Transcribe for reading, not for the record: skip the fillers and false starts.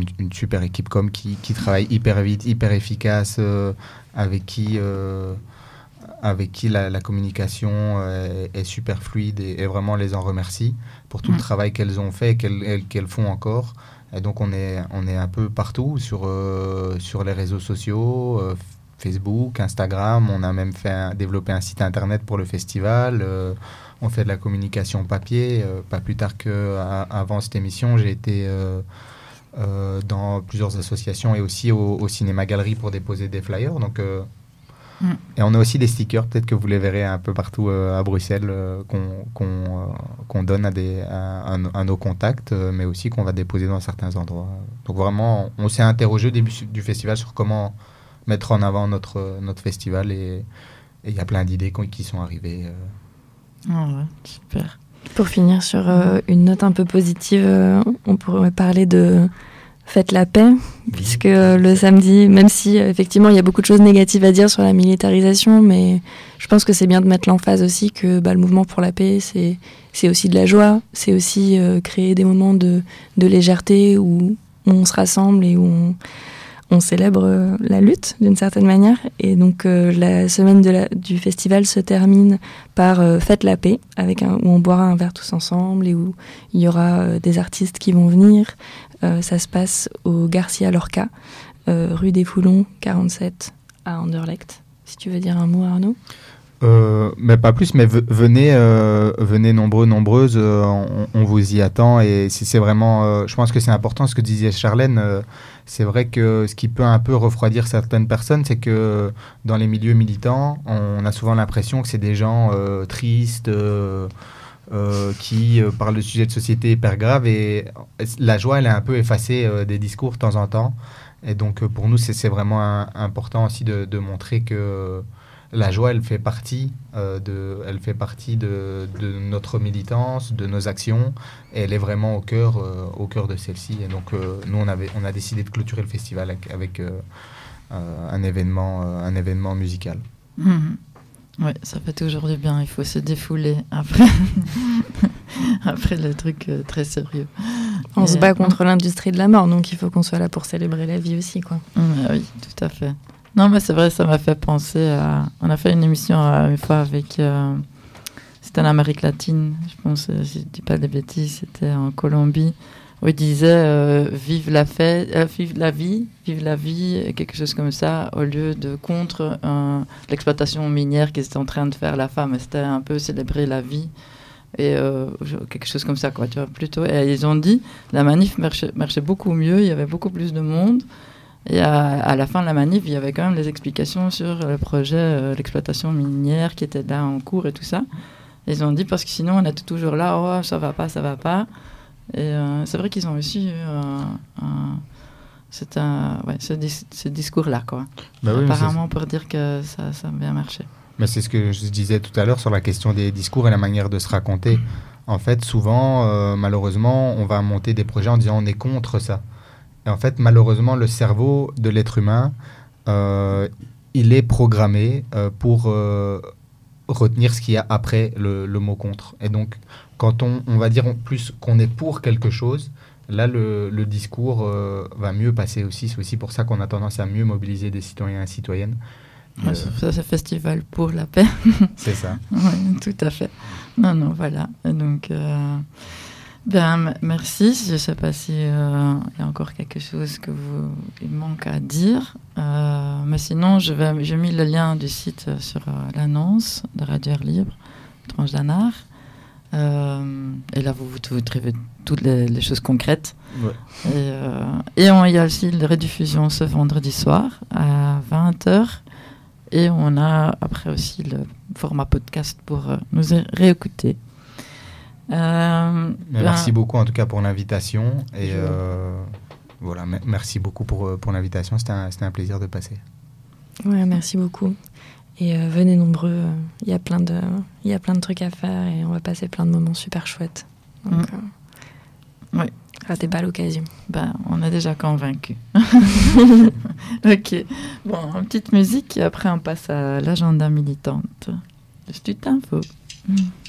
une super équipe qui travaille hyper vite, hyper efficace, avec qui la communication est super fluide et vraiment les en remercie pour tout le travail qu'elles ont fait et qu'elles font encore. Et donc on est un peu partout sur les réseaux sociaux, Facebook, Instagram. On a même développé un site internet pour le festival. On fait de la communication papier. Pas plus tard qu'avant cette émission, j'ai été dans plusieurs associations et aussi au Cinéma Galerie pour déposer des flyers. Donc et on a aussi des stickers, peut-être que vous les verrez un peu partout à Bruxelles, qu'on donne à nos contacts, mais aussi qu'on va déposer dans certains endroits. Donc vraiment, on s'est interrogé au début du festival sur comment mettre en avant notre festival, et il y a plein d'idées qui sont arrivées. Oh ouais, super. Pour finir sur une note un peu positive, on pourrait parler de Faites la paix, puisque le samedi, même si effectivement il y a beaucoup de choses négatives à dire sur la militarisation, mais je pense que c'est bien de mettre l'emphase aussi que le mouvement pour la paix, c'est aussi de la joie, c'est aussi créer des moments de légèreté où on se rassemble et où on célèbre la lutte d'une certaine manière. Et donc la semaine du festival se termine par Faites la paix, où on boira un verre tous ensemble et où il y aura des artistes qui vont venir. Ça se passe au Garcia Lorca, rue des Foulons, 47, à Anderlecht. Si tu veux dire un mot, Arnaud. Mais pas plus, mais venez nombreux, nombreuses, on vous y attend, et c'est vraiment, je pense que c'est important ce que disait Charlène. C'est vrai que ce qui peut un peu refroidir certaines personnes, c'est que dans les milieux militants, on a souvent l'impression que c'est des gens tristes, qui parlent de sujets de société hyper graves, et la joie, elle est un peu effacée des discours de temps en temps. Et donc pour nous, c'est vraiment important aussi de montrer que la joie, elle fait partie de notre militance, de nos actions, et elle est vraiment au cœur de celle-ci. Et donc nous, on a décidé de clôturer le festival avec un événement musical. Oui, ça fait toujours du bien. Il faut se défouler après le truc très sérieux. On se bat contre l'industrie de la mort, donc il faut qu'on soit là pour célébrer la vie aussi, quoi. Oui, tout à fait. Non, mais c'est vrai, ça m'a fait penser à... On a fait une émission une fois avec... c'était en Amérique latine, je pense, si je ne dis pas des bêtises, c'était en Colombie, où il disait vive la vie, quelque chose comme ça, au lieu de contre l'exploitation minière qu'ils étaient en train de faire la femme. C'était un peu célébrer la vie, et quelque chose comme ça, quoi, tu vois, plutôt. Et ils ont dit, la manif marchait beaucoup mieux, il y avait beaucoup plus de monde. Et à la fin de la manif, il y avait quand même des explications sur le projet, l'exploitation minière qui était là en cours et tout ça. Et ils ont dit, parce que sinon on était toujours là, oh ça va pas. Et c'est vrai qu'ils ont aussi eu ce discours-là, quoi. Bah oui, apparemment pour dire que ça a bien marché. Mais c'est ce que je disais tout à l'heure sur la question des discours et la manière de se raconter. En fait, souvent, malheureusement, on va monter des projets en disant on est contre ça. Et en fait, malheureusement, le cerveau de l'être humain, il est programmé pour retenir ce qu'il y a après le mot contre. Et donc, quand on va dire plus qu'on est pour quelque chose, là, le discours va mieux passer aussi. C'est aussi pour ça qu'on a tendance à mieux mobiliser des citoyens et citoyennes. Ça, c'est Festival pour la paix. C'est ça. Oui, tout à fait. Non, voilà. Et donc... merci. Je ne sais pas s'il y a encore quelque chose il manque à dire. Mais sinon, j'ai mis le lien du site sur l'annonce de Radio Air Libre, Tranche d'un art. Et là, vous trouvez toutes les choses concrètes. Ouais. Et il y a aussi la rediffusion ce vendredi soir à 20h. Et on a après aussi le format podcast pour nous réécouter. Merci beaucoup en tout cas pour l'invitation, et voilà, merci beaucoup pour l'invitation, c'était un plaisir de passer. Ouais, merci beaucoup, et venez nombreux, il y a plein de trucs à faire et on va passer plein de moments super chouettes, donc oui. Ratez pas l'occasion. On est déjà convaincus. Ok, bon, une petite musique et après on passe à l'agenda militante de Stut Info.